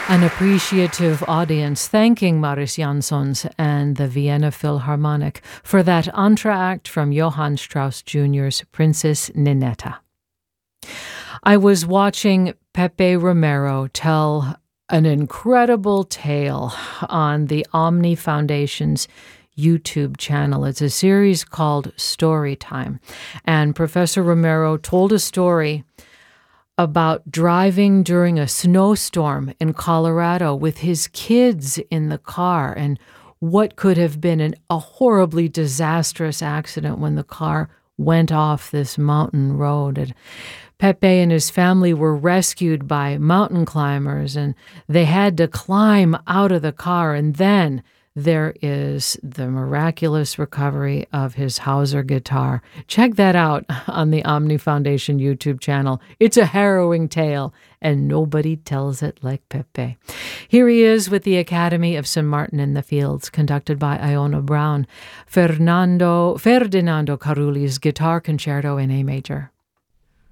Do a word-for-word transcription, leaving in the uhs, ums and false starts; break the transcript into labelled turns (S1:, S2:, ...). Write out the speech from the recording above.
S1: An appreciative audience thanking Maris Jansons and the Vienna Philharmonic for that entr'acte from Johann Strauss Junior's Princess Ninetta. I was watching Pepe Romero tell an incredible tale on the Omni Foundation's YouTube channel. It's a series called Storytime, and Professor Romero told a story about driving during a snowstorm in Colorado with his kids in the car and what could have been an, a horribly disastrous accident when the car went off this mountain road. And Pepe and his family were rescued by mountain climbers, and they had to climb out of the car, and then there is the miraculous recovery of his Hauser guitar. Check that out on the Omni Foundation YouTube channel. It's a harrowing tale, and nobody tells it like Pepe. Here he is with the Academy of Saint Martin in the Fields, conducted by Iona Brown, Fernando Ferdinando Carulli's Guitar Concerto in A Major.